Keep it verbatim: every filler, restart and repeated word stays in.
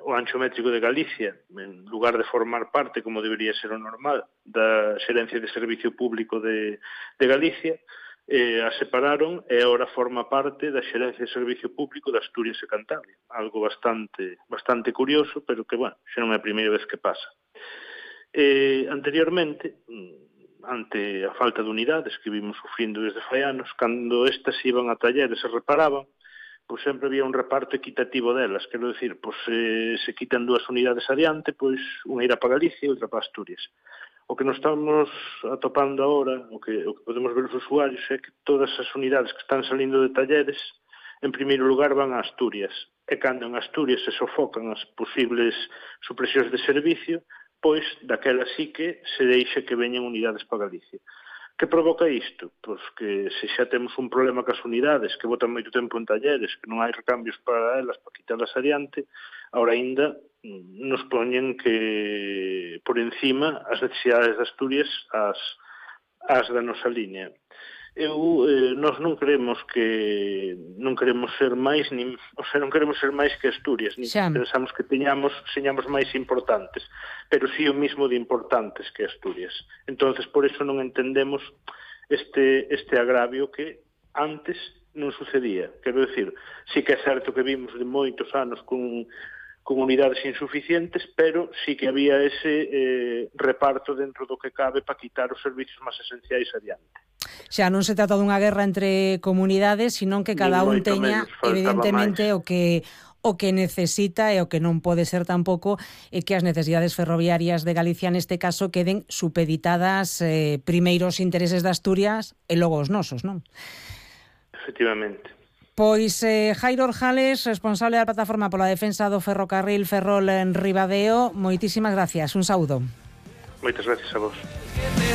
o ancho métrico de Galicia, en lugar de formar parte, como debería ser o normal, da Xerencia de Servicio Público de, de Galicia, eh, a separaron e agora forma parte da Xerencia de Servicio Público de Asturias e Cantabria. Algo bastante bastante curioso, pero que, bueno, xa non é a primeira vez que pasa. Eh, anteriormente, ante a falta de unidades que vimos sufrindo desde fai anos, cando estas iban a taller e se reparaban, pois sempre había un reparto equitativo delas, quero dicir, pois se, se quitan dúas unidades adiante, pois unha irá para Galicia e outra para Asturias. O que nos estamos atopando agora, o que, o que podemos ver os usuarios, é que todas as unidades que están salindo de talleres, en primeiro lugar van a Asturias, e cando en Asturias se sofocan as posibles supresións de servicio, pois daquela sí que se deixa que veñan unidades para Galicia. Que provoca isto? Pois que se xa temos un problema cas unidades que botan moito tempo en talleres, que non hai recambios para elas para quitarlas adiante, agora ainda nos poñen que por encima as necesidades de Asturias as, as da nosa línea. Eu, eh, nós non queremos que non queremos ser máis nin, o sea, non queremos ser máis que Asturias, nin Xa. pensamos que teñamos señamos máis importantes, pero sí o mismo de importantes que Asturias. Entonces, por eso non entendemos este este agravio que antes non sucedía. Quero decir, sí que é certo que vimos de moitos anos con con unidades insuficientes, pero sí que había ese eh, reparto dentro do que cabe para quitar os servicios máis esenciais adiante. Xa non se trata dunha guerra entre comunidades, sino que cada un teña, evidentemente, o que o que necesita e o que non pode ser tampouco é que as necesidades ferroviarias de Galicia neste caso queden supeditadas eh, primeiro os intereses de Asturias e logo os nosos, non? Efectivamente. Pois eh, Jairo Orjales, responsable da Plataforma pola Defensa do Ferrocarril Ferrol en Ribadeo, moitísimas gracias, un saúdo. Moitas gracias a vos.